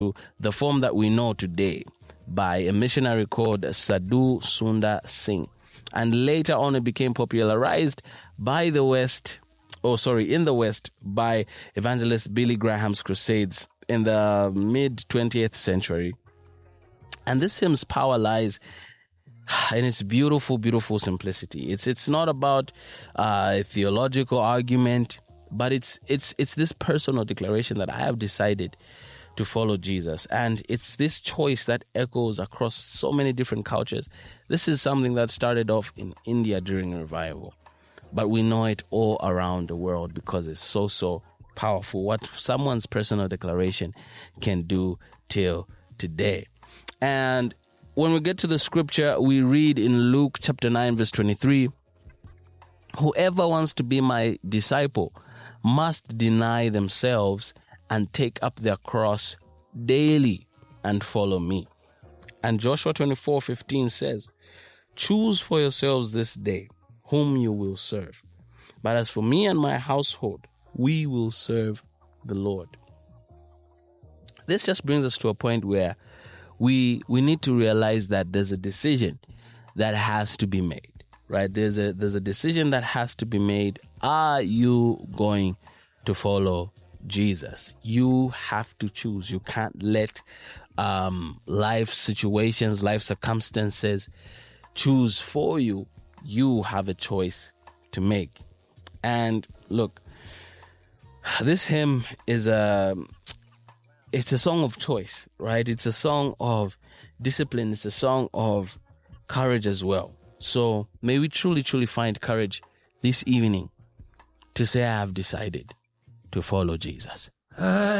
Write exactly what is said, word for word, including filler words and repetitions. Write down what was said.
the form that we know today by a missionary called Sadhu Sundar Singh. And later on it became popularized by the West, oh sorry, in the West by evangelist Billy Graham's crusades in the mid twentieth century. And this hymn's power lies in its beautiful, beautiful simplicity. It's it's not about uh, a theological argument, but it's it's it's this personal declaration that I have decided to follow Jesus. And it's this choice that echoes across so many different cultures. This is something that started off in India during revival, but we know it all around the world because it's so, so powerful. What someone's personal declaration can do till today. And when we get to the scripture, we read in Luke chapter nine, verse twenty-three, whoever wants to be my disciple must deny themselves and take up their cross daily and follow me. And Joshua twenty-four fifteen says, choose for yourselves this day whom you will serve. But as for me and my household, we will serve the Lord. This just brings us to a point where we we need to realize that there's a decision that has to be made, right? There's a there's a decision that has to be made. Are you going to follow Jesus? You have to choose. You can't let um, life situations, life circumstances choose for you. You have a choice to make. And look, this hymn is a it's a song of choice, right? It's a song of discipline. It's a song of courage as well. So may we truly, truly find courage this evening to say, I have decided to follow Jesus.